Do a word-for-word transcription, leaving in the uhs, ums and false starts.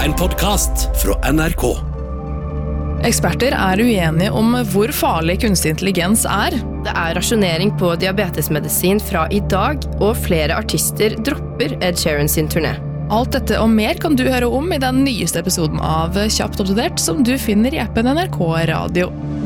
en podcast fra N R K. Eksperter er uenige om hvor farlig kunstig intelligens er. Det er rasjonering på diabetesmedisin fra i dag, og flere artister dropper Ed Sheeran sin turné. Alt dette og mer kan du høre om i den nyeste episoden av Kjapt oppdatert, som du finner i appen N R K Radio.